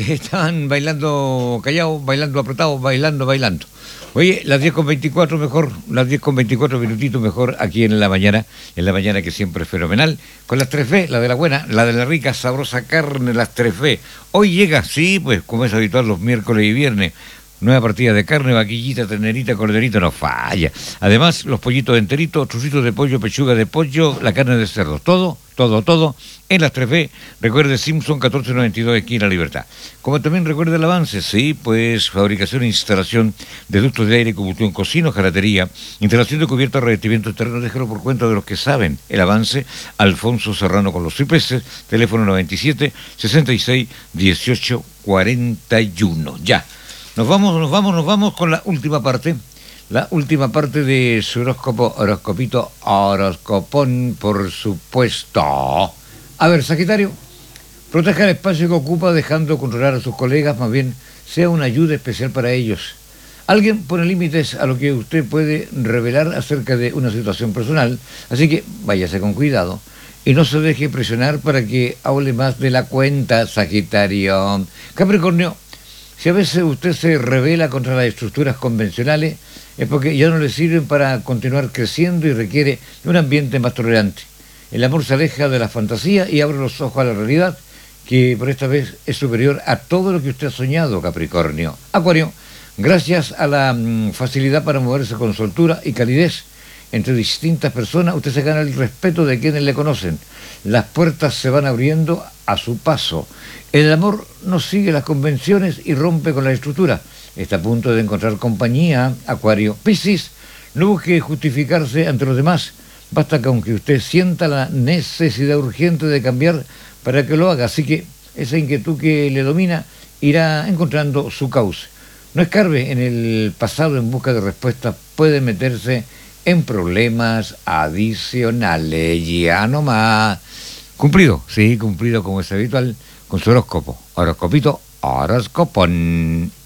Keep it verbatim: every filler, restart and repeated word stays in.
están bailando callados, bailando apretados, bailando, bailando. Oye, las diez con veinticuatro mejor, las diez con veinticuatro minutitos mejor aquí en la mañana, en la mañana que siempre es fenomenal, con las tres B, la de la buena, la de la rica, sabrosa carne, las tres B. Hoy llega, sí, pues como es habitual los miércoles y viernes, nueva partida de carne, vaquillita, ternerita, corderita, no falla. Además, los pollitos enteritos, trocitos de pollo, pechuga de pollo, la carne de cerdo, todo, todo, todo, en las tres B. Recuerde Simpson catorce noventa y dos, esquina Libertad. Como también recuerde el avance, sí, pues fabricación e instalación de ductos de aire, combustión, cocina, jalatería, instalación de cubierta, revestimiento terreno, déjelo por cuenta de los que saben. El avance, Alfonso Serrano con los cipreses, teléfono noventa y siete, sesenta y seis, dieciocho, cuarenta y uno. Ya. Nos vamos, nos vamos, nos vamos con la última parte, la última parte de su horóscopo, horoscopito, horoscopón, por supuesto. A ver, Sagitario, proteja el espacio que ocupa dejando controlar a sus colegas, más bien sea una ayuda especial para ellos. Alguien pone límites a lo que usted puede revelar acerca de una situación personal, así que váyase con cuidado y no se deje presionar para que hable más de la cuenta, Sagitario. Capricornio, si a veces usted se rebela contra las estructuras convencionales, es porque ya no le sirven para continuar creciendo y requiere de un ambiente más tolerante. El amor se aleja de la fantasía y abre los ojos a la realidad, que por esta vez es superior a todo lo que usted ha soñado, Capricornio. Acuario, gracias a la mm, facilidad para moverse con soltura y calidez entre distintas personas, usted se gana el respeto de quienes le conocen. Las puertas se van abriendo a su paso. El amor no sigue las convenciones y rompe con la estructura. Está a punto de encontrar compañía, Acuario. Piscis, no busque justificarse ante los demás. Basta que aunque usted sienta la necesidad urgente de cambiar para que lo haga. Así que esa inquietud que le domina irá encontrando su cauce. No escarbe en el pasado en busca de respuestas. Puede meterse en problemas adicionales. Ya no más. Cumplido, sí, cumplido como es habitual, con su horóscopo. Horoscopito, horoscopón.